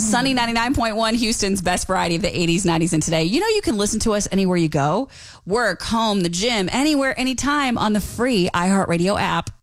Sunny 99.1, Houston's best variety of the 80s, 90s, and today. You know you can listen to us anywhere you go. Work, home, the gym, anywhere, anytime on the free iHeartRadio app.